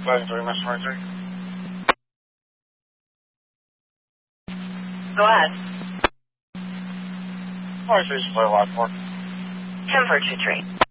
Flight 3, Mr. 23. Go ahead. 23 is flight lot 4. 10 for 23.